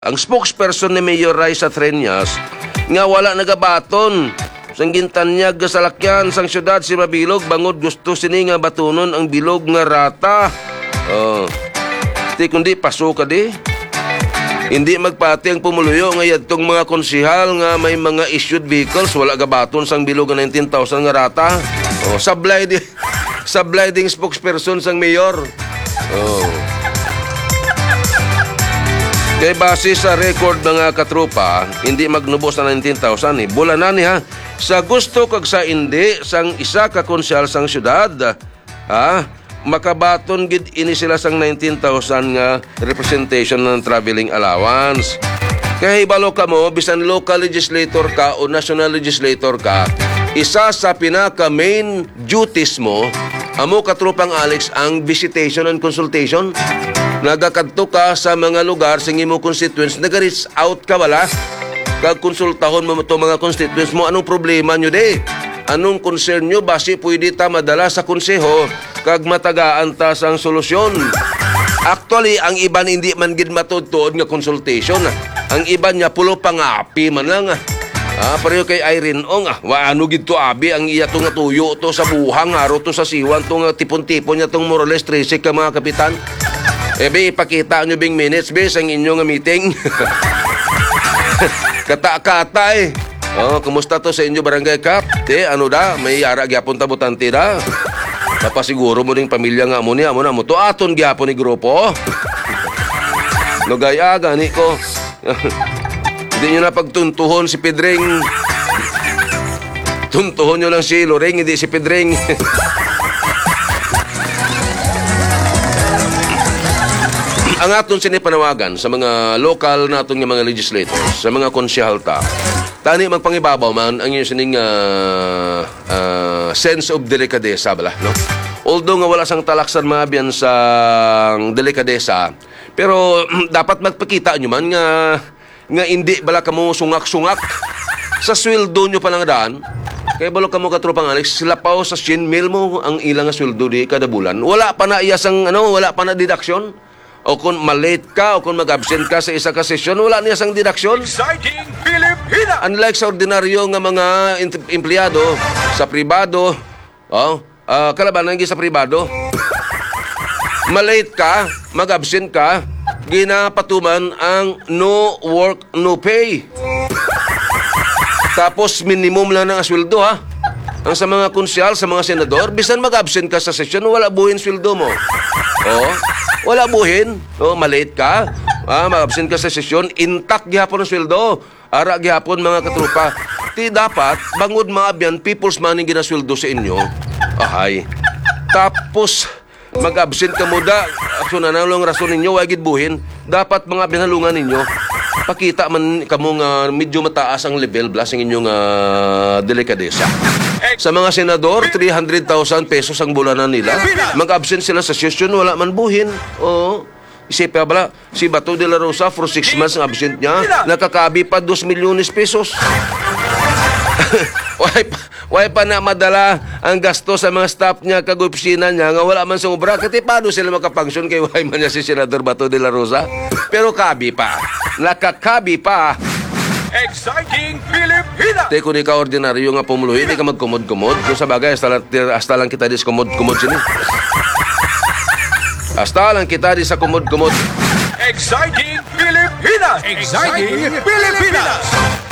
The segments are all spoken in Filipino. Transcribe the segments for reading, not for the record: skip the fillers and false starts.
Ang spokesperson ni Mayor Raisa Treñas nga wala nagabaton sang gintanyag sa lakyan sang syudad si Mabilog bangod gusto sini nga batunon ang bilog nga rata. Ti kundi paso ka di. Hindi magpati ang pumuluyo nga yadtong mga konsihal nga may mga issued vehicles wala gabaton sang bilog nga 19,000 nga rata. Sablay ding spokesperson sang mayor. Kaya base sa record mga katropa, hindi magnubos na 19,000 Bulanan ha. Sa gusto kag sa hindi sang isa ka konsyal sang syudad, makabaton gid ini sila sang 19,000 nga representation ng traveling allowance. Kaya ibalo ka mo, bisan local legislator ka o national legislator ka, isa sa pinaka main duties mo, amo katropang Alex, ang visitation and consultation. Nagakadto ka sa mga lugar sa imo constituents, nag-reach out ka wala? Kag konsultahon mo ito mga constituents mo, anong problema nyo de? Anong concern nyo? Basi pwede ta madala sa konseho kag matagaan ta sang solusyon. Actually, ang iban hindi man gid matudtod nga consultation. Ang iban niya pulo pangapi man lang. Pareho kay Irene Ong, waano gid to abi ang iya to nga tuyo to sa buhang, aro to sa siwan to nga tipon-tipon niya tong Morales 13 ka mga kapitan. Be, ipakita nyo bing minutes, be, sa inyong meeting. Kata-kata kumusta to sa inyo barangay Kap? Ano da? May ara gyapon tabutante da? Napasiguro mo ding pamilya nga mo niya. Amo na mo to aton gyapon ni grupo. Nagaya, gani ko. Hindi nyo na pagtuntuhon si Pedring. Tuntuhon nyo lang si Loring, hindi si Pedring. Ang aton sinipanawagan sa mga local naton nga mga legislators, sa mga konsyahalta, tani magpangibabaw man ang inyong sining sense of delikadesa bala, no? Although nga wala sang talaksan mga biyan sa delikadesa, pero dapat magpakita nyo man nga hindi bala kamo sungak-sungak sa sweldo nyo pa lang daan. Kaya balo kamo katropang Alex, silapaw sa 100,000 mo ang ilang nga sweldo di kada bulan. Wala pa na iyasang wala pa na deduction. O kung malate ka o kung mag-absent ka sa isa ka sesyon, wala niya sang deduction. Exciting Pilipinas! Unlike sa ordinaryo nga mga empleyado sa pribado, kalabanan sa pribado, malate ka, mag-absent ka, ginapatuman ang no work, no pay. Tapos minimum lang ng asweldo ha. Ang sa mga konsyal, sa mga senador, bisan mag-absent ka sa sesyon, wala buhin sweldo mo. Wala buhin. Malate ka. Mag-absent ka sa sesyon, intact gihapon ang sweldo. Ara gihapon mga katrupa. Ti dapat, bangod mga abyan, people's money ginasweldo sa inyo. Tapos, mag-absent ka muda. Aksyon na lang rason ninyo, wagid buhin. Dapat mga abyan halungan ninyo. Pakita man kamo nga medyo mataas ang level blas ang inyong delikadesa. Sa mga senador, 300,000 pesos ang bulanan nila. Mag-absent sila sa session, wala man buhin. Isipin bala, si Bato de la Rosa for 6 months ang absent niya, nakakabi pa 2 milyones pesos. Why pa na madala ang gasto sa mga staff niya kag opisina niya nga wala man sa obra. Kati paano sila makapangsyon kay why man niya si Senador Bato de la Rosa? Pero kabi pa. Nakakabi pa. Exciting Pilipinas! Kung ikaw ordinaryo nga pumuluhin, hindi ka magkumod-kumod. Kung sa bagay, hasta lang kita dis kumod-kumod sini. Hasta lang kita dis sa kumod-kumod. Exciting Pilipinas! Exciting Pilipinas!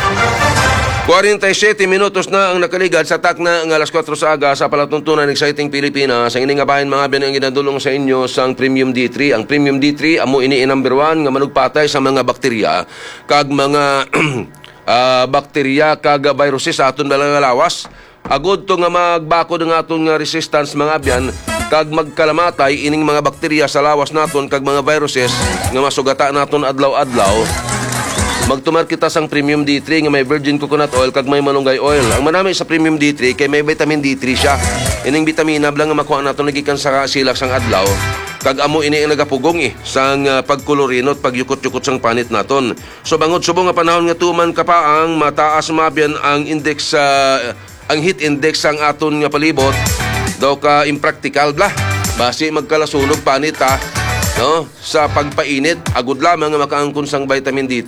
47 minutos na ang nakaligad sa takna ng alas 4 sa aga sa palatuntunan ng Exciting Pilipinas. Ang iningabahin mga biyan ang ginadulong sa inyo sa Premium D3. Ang Premium D3, amo ini number 1 nga manugpatay sa mga bakterya kag mga bakterya kag viruses sa aton mga lawas. Agod to nga magbakod ng aton nga resistance mga biyan kag magkalamatay ining mga bakterya sa lawas naton kag mga viruses nga masugata naton adlaw-adlaw. Magtumar kita sang Premium D3 nga may virgin coconut oil kag may malunggay oil. Ang manami sa Premium D3 kay may vitamin D3 siya. Ining vitamina blang nga makuha naton nagikan sa silak sang adlaw. Kag amo ini ang nagapugong sang pagkulorino at pagyukot-yukot sang panit naton. So bangod subong nga panahon nga tuman ka pa ang mataas mabyan ang index ang heat index sang aton nga palibot. Daw ka impractical bla. Basi magkalasunog panit ha. no, sa pagpainit, agud lamang nga makaangkon sang vitamin D3